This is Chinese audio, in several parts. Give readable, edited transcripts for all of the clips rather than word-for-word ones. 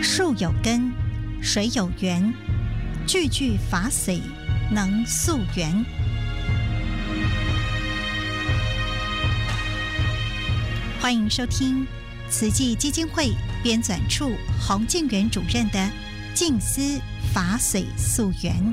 树有根，水有源，句句法髓能溯源。欢迎收听慈济基金会编纂处洪敬元主任的静思法髓溯源。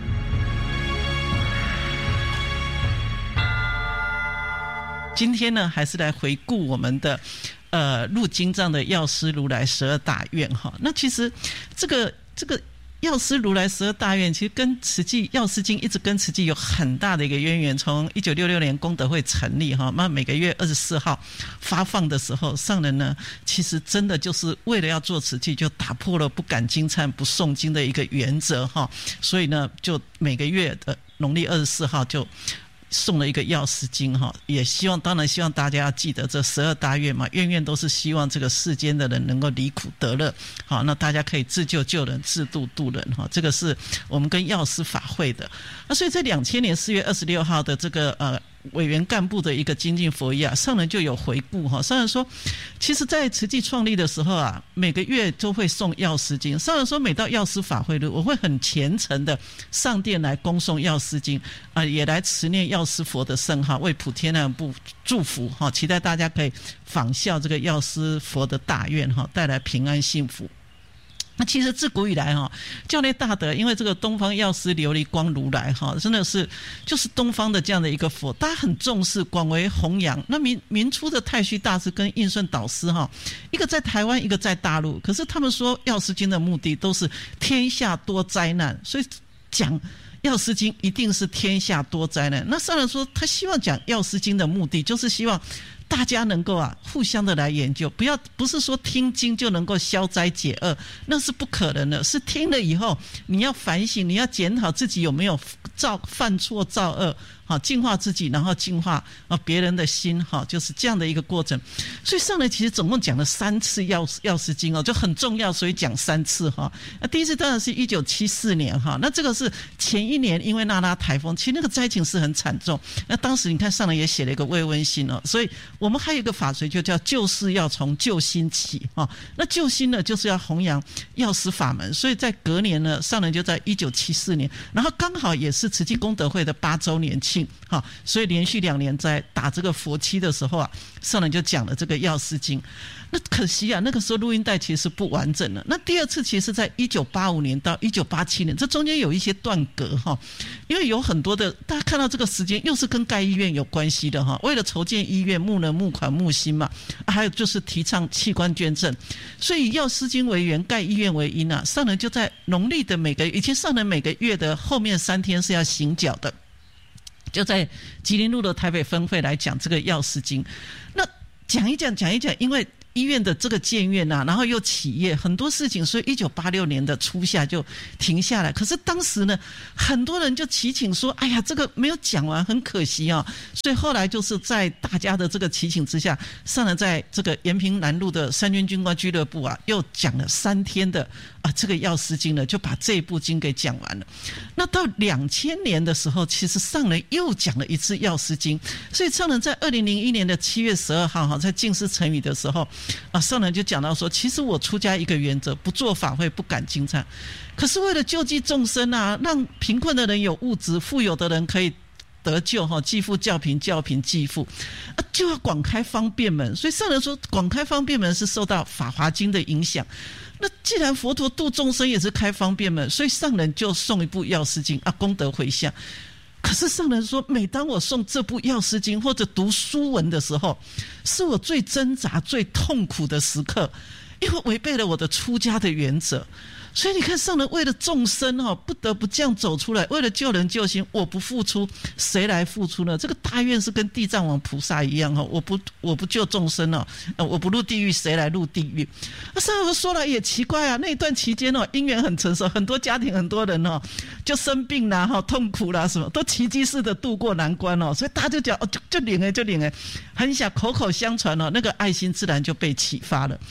今天呢，还是来回顾我们的入经藏的药师如来12大愿哈。那其实这个药师如来12大愿，其实跟慈济药师经一直跟慈济有很大的一个渊源。从1966年功德会成立哈，那每个月24号发放的时候，上人呢其实真的就是为了要做慈济，就打破了不赶经忏不诵经的一个原则哈。所以呢，就每个月的农历24号就送了一个药师经哈，也当然希望大家要记得这12大愿嘛，愿都是希望这个世间的人能够离苦得乐，好，那大家可以自救救人，自度度人哈，这个是我们跟药师法会的。那所以在2000年4月26号的这个委员干部的一个精进佛业上人就有回顾哈，上人说，其实在慈济创立的时候啊，每个月都会送药师经。上人说，每到药师法会日，我会很虔诚的上殿来恭诵药师经也来持念药师佛的圣号，为普天下部祝福哈，期待大家可以仿效这个药师佛的大愿哈，带来平安幸福。那其实自古以来教内大德因为这个东方药师琉璃光如来真的是就是东方的这样的一个佛，大家很重视，广为弘扬。那明初的太虚大师跟印顺导师一个在台湾，一个在大陆，可是他们说药师经的目的都是天下多灾难，所以讲药师经一定是天下多灾难。那上人说他希望讲药师经的目的就是希望大家能够互相的来研究，不是说听经就能够消灾解厄，那是不可能的。是听了以后你要反省，你要检讨自己有没有犯错造恶，净化自己，然后净化别人的心，就是这样的一个过程。所以上人其实总共讲了3次药师经就很重要，所以讲3次那第一次当然是1974年那这个是前一年因为那拉台风，其实那个灾情是很惨重。那当时你看上人也写了一个慰问信所以我们还有一个法髓就叫救世要从救心起那救心呢就是要弘扬药师法门。所以在隔年呢，上人就在1974年，然后刚好也是慈济功德会的8周年庆所以连续2年在打这个佛七的时候上人就讲了这个药师经。那可惜那个时候录音带其实是不完整的。那第二次其实在1985年到1987年，这中间有一些断隔因为有很多的大家看到这个时间又是跟盖医院有关系的为了筹建医院，募人募款募心嘛还有就是提倡器官捐赠，所以以药师经为源，盖医院为因上人就在农历的以前上人每个月的后面3天是要行脚的，就在吉林路的台北分会来讲这个药师经。那讲一讲，因为医院的这个建院然后又企业很多事情，所以1986年的初夏就停下来。可是当时呢，很多人就祈请说，哎呀，这个没有讲完，很可惜所以后来就是在大家的这个祈请之下，上人在这个延平南路的三军军官俱乐部又讲了3天的这个药师经呢，就把这一部经给讲完了。那到2000年的时候，其实上人又讲了一次药师经。所以上人在2001年的7月12号在净思成语的时候上人就讲到说，其实我出家一个原则，不做法会，不赶经忏，可是为了救济众生让贫困的人有物质，富有的人可以得救济富教贫，教贫济富就要广开方便门。所以上人说广开方便门是受到法华经的影响。那既然佛陀度众生也是开方便门，所以上人就送一部药师经功德回向。可是上人说，每当我诵这部药师经或者读书文的时候，是我最挣扎最痛苦的时刻，因为违背了我的出家的原则。所以你看，上人为了众生不得不这样走出来，为了救人救心，我不付出谁来付出呢？这个大愿是跟地藏王菩萨一样我不救众生我不入地狱，谁来入地狱？上人说了也奇怪那一段期间因缘很成熟，很多家庭很多人就生病啦痛苦啦，什么都奇迹式的度过难关所以大家就讲就灵就灵很想口口相传那个爱心自然就被启发了。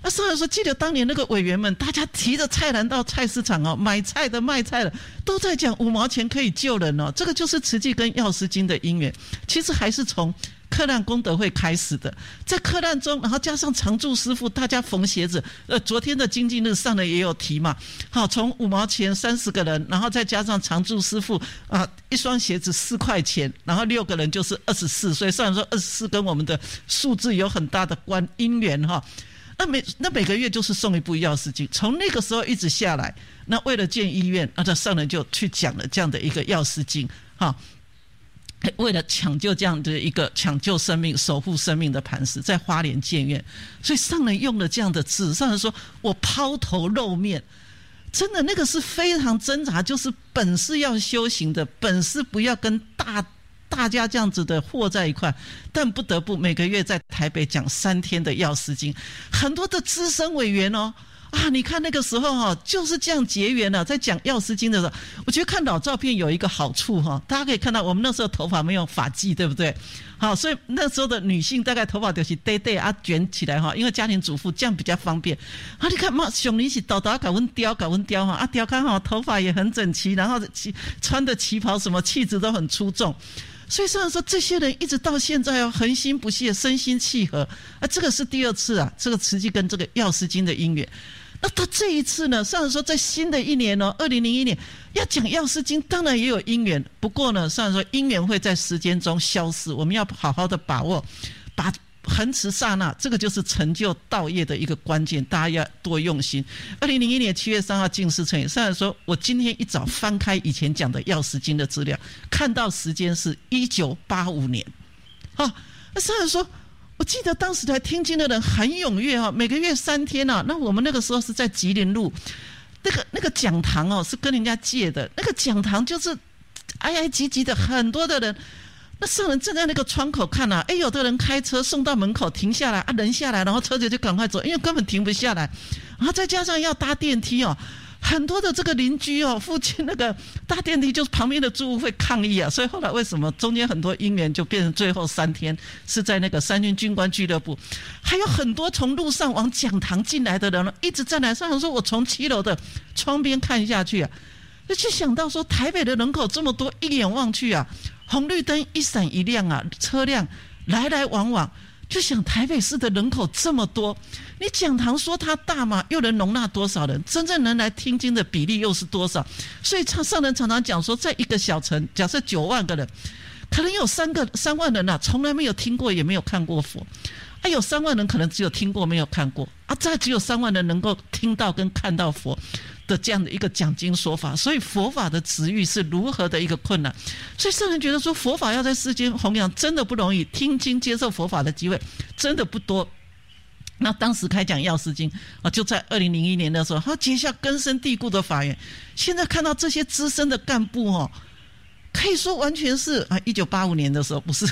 上人说，记得当年那个委员们，大家提着菜篮到菜市场哦，买菜的卖菜的都在讲5毛钱可以救人哦，这个就是慈济跟药师经的因缘，其实还是从克难功德会开始的，在克难中，然后加上常住师父，大家缝鞋子。昨天的精进日上人也有提嘛，好，从5毛钱30个人，然后再加上常住师父一双鞋子4块钱，然后6个人就是24，所以上人说24跟我们的数字有很大的因缘哈。那每个月就是送一部药师经，从那个时候一直下来，那为了建医院，这上人就去讲了这样的一个药师经哈。为了抢救这样的一个抢救生命、守护生命的磐石，在花莲建院，所以上人用了这样的字，上人说我抛头露面，真的那个是非常挣扎，就是本是要修行的，本是不要跟大家这样子的和在一块，但不得不每个月在台北讲3天的药师经，很多的资深委员哦。你看那个时候就是这样结缘了。在讲药师经的时候，我觉得看老照片有一个好处大家可以看到我们那时候头发没有发髻，对不对？好，所以那时候的女性大概头发就是堆堆卷起来因为家庭主妇这样比较方便。你看嘛，熊尼是豆豆搞温雕雕看头发也很整齐，然后穿的旗袍什么气质都很出众。所以上人说，这些人一直到现在恒心不懈，身心契合。这个是第2次这个慈济跟这个药师经的因缘。那到这一次呢，上人说在新的一年2001年要讲药师经，当然也有因缘。不过呢，上人说因缘会在时间中消失，我们要好好的把握，把恒持刹那，这个就是成就道业的一个关键，大家要多用心。2001年7月3号净师成也，上人说我今天一早翻开以前讲的药师经的资料，看到时间是1985年。上人说我记得当时来听经的人很踊跃每个月3天那我们那个时候是在吉林路那个讲堂是跟人家借的，那个讲堂就是挨挨挤挤的很多的人。那上人正在那个窗口看有的人开车送到门口停下来人下来，然后车子就赶快走，因为根本停不下来，然后再加上要搭电梯很多的这个邻居附近那个搭电梯就是旁边的住户会抗议所以后来为什么中间很多因缘就变成最后3天是在那个三军军官俱乐部，还有很多从路上往讲堂进来的人一直站来。上人说我从7楼的窗边看下去就想到说台北的人口这么多，一眼望去红绿灯一闪一亮车辆来来往往，就想台北市的人口这么多，你讲堂说它大嘛，又能容纳多少人？真正能来听经的比例又是多少？所以上人常常讲说，在一个小城，假设9万个人，可能有3万人从来没有听过也没有看过佛，有3万人可能只有听过没有看过再只有3万人能够听到跟看到佛的这样的一个讲经说法，所以佛法的植育是如何的一个困难。所以上人觉得说，佛法要在世间弘扬真的不容易，听经接受佛法的机会真的不多。那当时开讲药师经就在2001年的时候，他结下根深蒂固的法缘。现在看到这些资深的干部可以说完全是1985年的时候，不是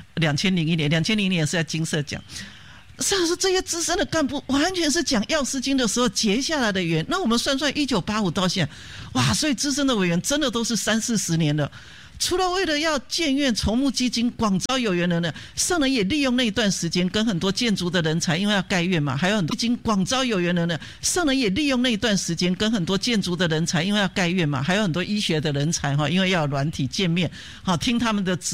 2001年，2001年是在金色讲。上人说这些资深的干部完全是讲药师经的时候结下来的缘。那我们算算1985到现在，所以资深的委员真的都是30-40年了。除了为了要建院筹募基金广招有缘人呢，上人也利用那一段时间跟很多建筑的人才，因为要盖院嘛，还有很多基金广招有缘人呢，上人也利用那一段时间跟很多建筑的人才，因为要盖院嘛，还有很多医学的人才因为要有软体见面听他们的